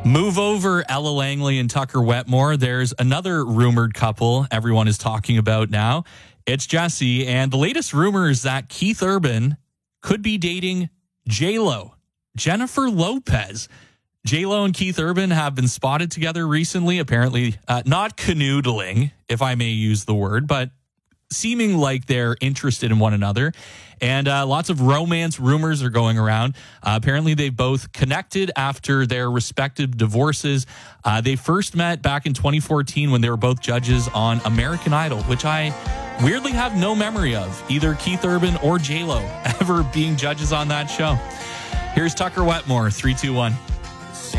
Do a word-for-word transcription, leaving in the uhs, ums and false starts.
Move over, Ella Langley and Tucker Wetmore. There's another rumored couple everyone is talking about now. It's Jesse, and the latest rumor is that Keith Urban could be dating J-Lo, Jennifer Lopez. J-Lo and Keith Urban have been spotted together recently, apparently uh, not canoodling, if I may use the word, but seeming like they're interested in one another. And uh, lots of romance rumors are going around. Uh, apparently, they've both connected after their respective divorces. Uh, they first met back in twenty fourteen when they were both judges on American Idol, which I weirdly have no memory of, either Keith Urban or J-Lo ever being judges on that show. Here's Tucker Wetmore, three two one.